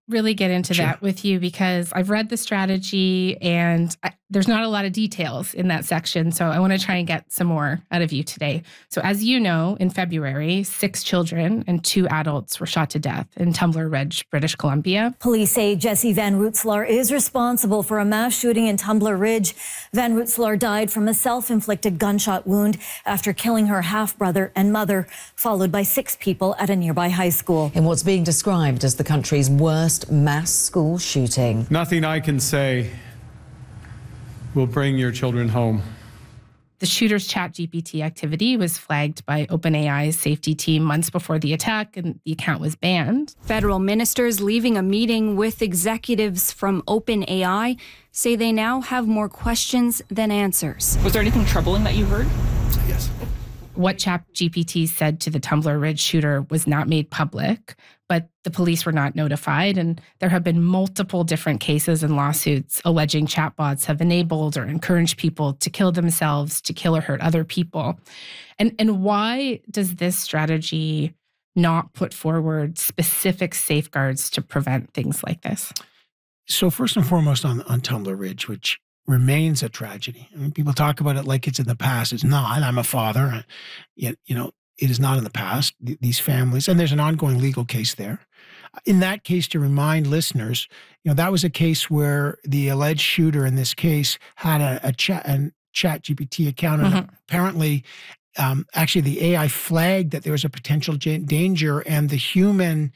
really get into Sure. that with you because I've read the strategy and there's not a lot of details in that section. So I want to try and get some more out of you today. So as you know, in February, 6 children and 2 adults were shot to death in Tumbler Ridge, British Columbia. Police say Jesse Van Rootselaar is responsible for a mass shooting in Tumbler Ridge. Van Rootselaar died from a self-inflicted gunshot wound after killing her half-brother and mother, followed by 6 people at a nearby high school. In what's being described as the country's worst mass school shooting. Nothing I can say will bring your children home. The shooter's ChatGPT activity was flagged by OpenAI's safety team months before the attack, and the account was banned. Federal ministers leaving a meeting with executives from OpenAI say they now have more questions than answers. Was there anything troubling that you heard? Yes. What ChatGPT said to the Tumbler Ridge shooter was not made public, but the police were not notified. And there have been multiple different cases and lawsuits alleging chatbots have enabled or encouraged people to kill themselves, to kill or hurt other people. And why does this strategy not put forward specific safeguards to prevent things like this? So first and foremost on Tumbler Ridge, which remains a tragedy. I mean, people talk about it like it's in the past. It's not. I'm a father. Yet, it is not in the past. These families, and there's an ongoing legal case there. In that case, to remind listeners, that was a case where the alleged shooter in this case had a ChatGPT account, and apparently, actually, the AI flagged that there was a potential danger, and the human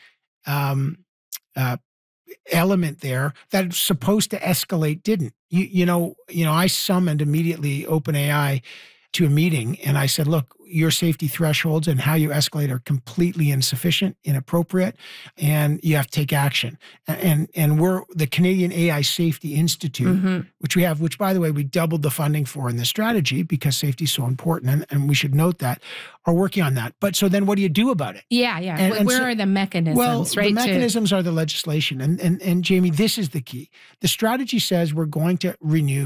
element there that's supposed to escalate didn't. I summoned immediately OpenAI to a meeting, and I said, look, your safety thresholds and how you escalate are completely insufficient, inappropriate, and you have to take action. And we're the Canadian AI Safety Institute, which by the way, we doubled the funding for in the strategy because safety is so important, and we should note that, are working on that. But so then what do you do about it? Yeah. Where are the mechanisms, well, right? The mechanisms are the legislation. And Jamie, this is the key. The strategy says we're going to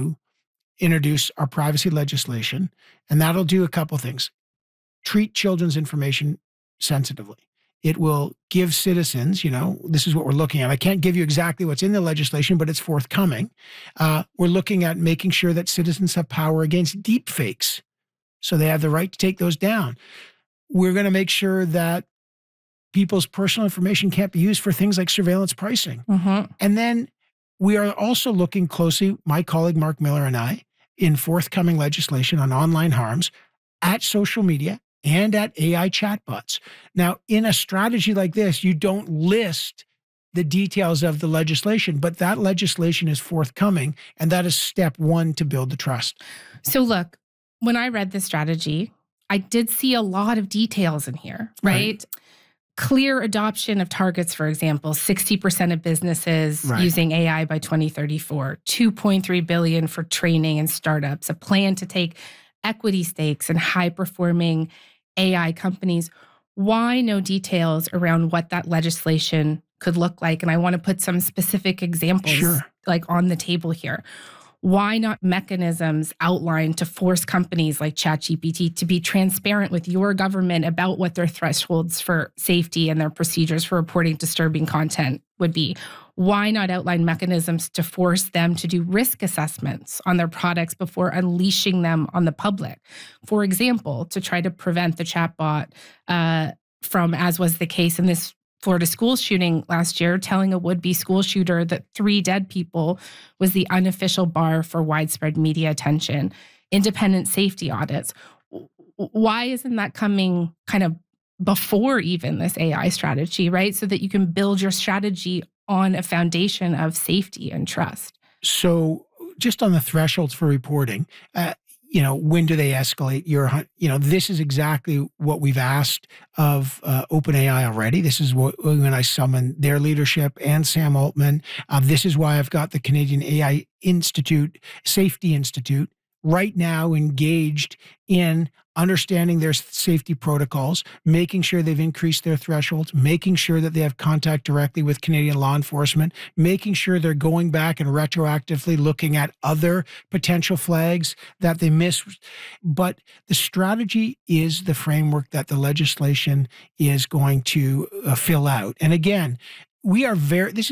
introduce our privacy legislation, and that'll do a couple things. Treat children's information sensitively. It will give citizens, this is what we're looking at. I can't give you exactly what's in the legislation, but it's forthcoming. We're looking at making sure that citizens have power against deep fakes, so they have the right to take those down. We're going to make sure that people's personal information can't be used for things like surveillance pricing. And then we are also looking closely, my colleague Mark Miller and I, in forthcoming legislation on online harms at social media and at AI chatbots. Now, in a strategy like this, you don't list the details of the legislation, but that legislation is forthcoming, and that is step one to build the trust. So look, when I read this strategy, I did see a lot of details in here, right? Clear adoption of targets, for example, 60% of businesses using AI by 2034, $2.3 billion for training and startups, a plan to take equity stakes in high-performing AI companies. Why no details around what that legislation could look like? And I want to put some specific examples on the table here. Why not mechanisms outlined to force companies like ChatGPT to be transparent with your government about what their thresholds for safety and their procedures for reporting disturbing content would be? Why not outline mechanisms to force them to do risk assessments on their products before unleashing them on the public? For example, to try to prevent the chatbot from, as was the case in this Florida school shooting last year, telling a would-be school shooter that 3 dead people was the unofficial bar for widespread media attention, independent safety audits. Why isn't that coming kind of before even this AI strategy, right? So that you can build your strategy on a foundation of safety and trust. So just on the thresholds for reporting, when do they escalate? This is exactly what we've asked of OpenAI already. This is when I summoned their leadership and Sam Altman. This is why I've got the Canadian AI Safety Institute right now engaged in understanding their safety protocols, making sure they've increased their thresholds, making sure that they have contact directly with Canadian law enforcement, making sure they're going back and retroactively looking at other potential flags that they missed. But the strategy is the framework that the legislation is going to fill out. And again, this